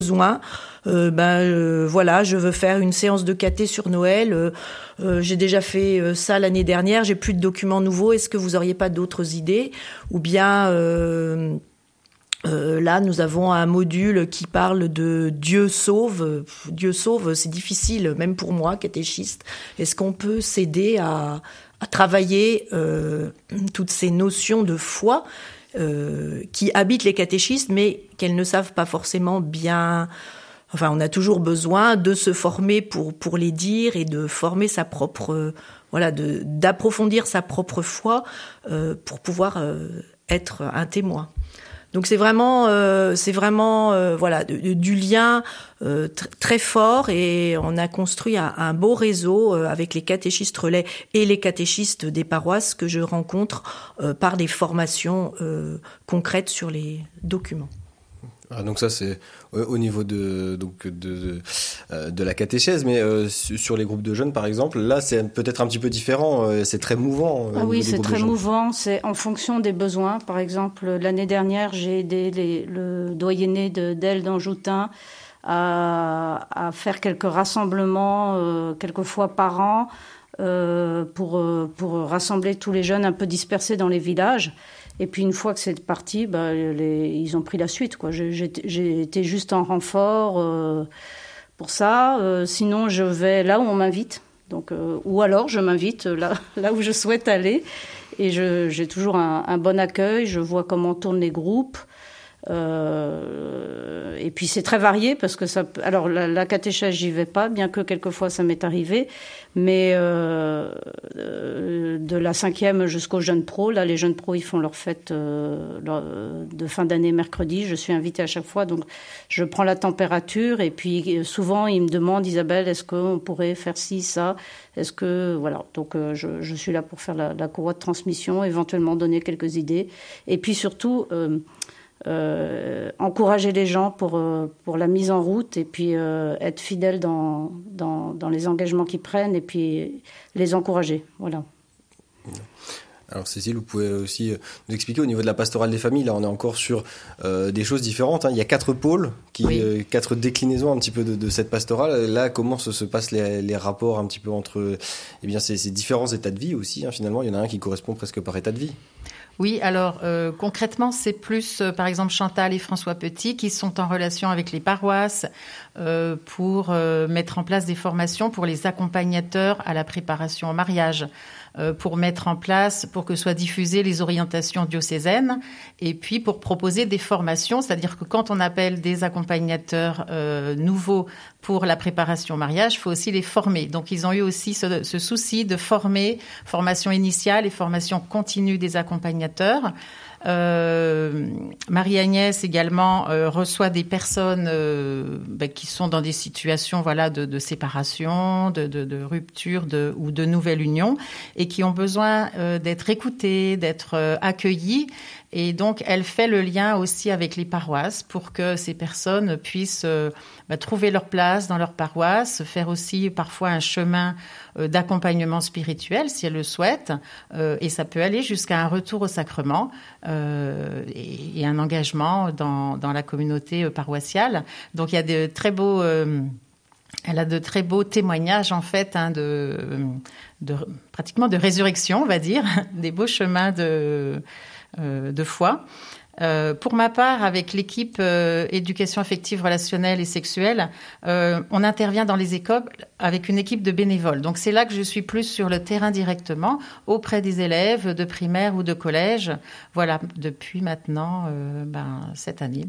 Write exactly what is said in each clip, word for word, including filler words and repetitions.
besoin. Euh, ben euh, voilà, je veux faire une séance de caté sur Noël. Euh, euh, j'ai déjà fait euh, ça l'année dernière. J'ai plus de documents nouveaux. Est-ce que vous auriez pas d'autres idées? Ou bien euh, euh, là, nous avons un module qui parle de Dieu sauve. Dieu sauve, c'est difficile, même pour moi, catéchiste. Est-ce qu'on peut s'aider à, à travailler euh, toutes ces notions de foi euh, qui habitent les catéchistes, mais qu'elles ne savent pas forcément bien. Enfin, on a toujours besoin de se former pour pour les dire et de former sa propre, euh, voilà, de d'approfondir sa propre foi euh, pour pouvoir euh, être un témoin. Donc c'est vraiment, euh, c'est vraiment, euh, voilà, de, de, du lien euh, tr- très fort, et on a construit un, un beau réseau euh, avec les catéchistes relais et les catéchistes des paroisses que je rencontre euh, par des formations euh, concrètes sur les documents. Ah, donc ça c'est au niveau de donc de de, euh, de la catéchèse, mais euh, sur les groupes de jeunes par exemple, là c'est peut-être un petit peu différent, euh, c'est très mouvant. Ah oui, c'est très mouvant, c'est en fonction des besoins. Par exemple, l'année dernière, j'ai aidé les, le doyenné de d'Elle d'Anjoutin à, à faire quelques rassemblements, euh, quelques fois par an, euh, pour pour rassembler tous les jeunes un peu dispersés dans les villages. Et puis une fois que c'est parti, bah, les, ils ont pris la suite, quoi. J'ai, j'ai, j'ai été juste en renfort euh, pour ça. Euh, sinon, je vais là où on m'invite. Donc, euh, ou alors, je m'invite là, là où je souhaite aller. Et je, j'ai toujours un, un bon accueil. Je vois comment tournent les groupes. Euh, et puis c'est très varié parce que ça. Alors la, la catéchèse, j'y vais pas, bien que quelquefois ça m'est arrivé. Mais euh, de la cinquième jusqu'aux jeunes pros, là les jeunes pros ils font leur fête euh, leur, de fin d'année mercredi. Je suis invitée à chaque fois, donc je prends la température et puis souvent ils me demandent, Isabelle, est-ce qu'on pourrait faire ci, ça, est-ce que voilà. Donc euh, je, je suis là pour faire la, la courroie de transmission, éventuellement donner quelques idées et puis surtout. Euh, Euh, encourager les gens pour, euh, pour la mise en route et puis euh, être fidèles dans, dans, dans les engagements qu'ils prennent et puis les encourager. Voilà. Alors Cécile, vous pouvez aussi nous expliquer au niveau de la pastorale des familles, là on est encore sur euh, des choses différentes, hein. Il y a quatre pôles, qui, oui. euh, quatre déclinaisons un petit peu de, de cette pastorale. Là, comment se, se passent les, les rapports un petit peu entre eh bien, ces, ces différents états de vie aussi, hein, finalement, il y en a un qui correspond presque par état de vie. Oui, alors euh, concrètement, c'est plus, euh, par exemple, Chantal et François Petit qui sont en relation avec les paroisses euh, pour euh, mettre en place des formations pour les accompagnateurs à la préparation au mariage, euh, pour mettre en place, pour que soient diffusées les orientations diocésaines, et puis pour proposer des formations, c'est-à-dire que quand on appelle des accompagnateurs euh, nouveaux pour la préparation au mariage, il faut aussi les former. Donc, ils ont eu aussi ce, ce souci de former, formation initiale et formation continue des accompagnateurs. Euh, Marie-Agnès également euh, reçoit des personnes euh, ben, qui sont dans des situations voilà de, de séparation, de, de, de rupture de, ou de nouvelle union et qui ont besoin euh, d'être écoutées, d'être euh, accueillies. Et donc, elle fait le lien aussi avec les paroisses pour que ces personnes puissent euh, bah, trouver leur place dans leur paroisse, faire aussi parfois un chemin euh, d'accompagnement spirituel si elles le souhaitent. Euh, et ça peut aller jusqu'à un retour au sacrement euh, et, et un engagement dans, dans la communauté euh, paroissiale. Donc, il y a de très beaux... Euh, Elle a de très beaux témoignages, en fait, hein, de, de, pratiquement de résurrection, on va dire, des beaux chemins de, euh, de foi. Euh, pour ma part, avec l'équipe euh, éducation affective, relationnelle et sexuelle, euh, on intervient dans les écoles avec une équipe de bénévoles. Donc, c'est là que je suis plus sur le terrain directement, auprès des élèves de primaire ou de collège. Voilà, depuis maintenant, euh, ben, cette année.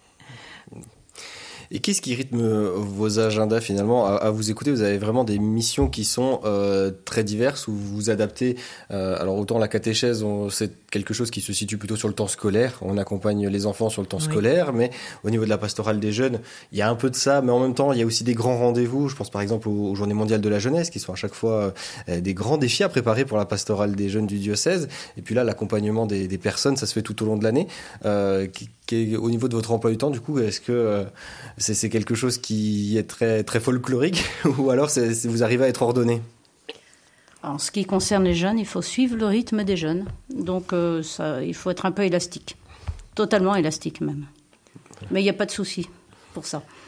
Et qu'est-ce qui rythme vos agendas finalement ? À, à vous écouter, vous avez vraiment des missions qui sont euh, très diverses où vous vous adaptez. Euh, alors autant la catéchèse, on, c'est quelque chose qui se situe plutôt sur le temps scolaire. On accompagne les enfants sur le temps oui. scolaire, mais au niveau de la pastorale des jeunes, il y a un peu de ça, mais en même temps, il y a aussi des grands rendez-vous. Je pense par exemple aux, aux Journées mondiales de la jeunesse, qui sont à chaque fois euh, des grands défis à préparer pour la pastorale des jeunes du diocèse. Et puis là, l'accompagnement des, des personnes, ça se fait tout au long de l'année. Euh, qui, qui, au niveau de votre emploi du temps, du coup, est-ce que euh, c'est, c'est quelque chose qui est très, très folklorique ou alors c'est, c'est, vous arrivez à être ordonné ? En ce qui concerne les jeunes, il faut suivre le rythme des jeunes. Donc, euh, ça, il faut être un peu élastique. Totalement élastique, même. Mais il n'y a pas de souci. pour ça.